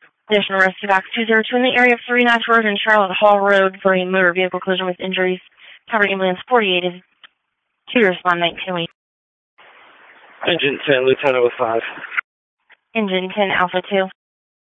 Additional rescue box 202 in the area of 3 Notch Road and Charlotte Hall Road for a motor vehicle collision with injuries. Covered ambulance 48 is 2 to respond 1908. Engine 10, Lieutenant with 5. Engine 10, Alpha 2.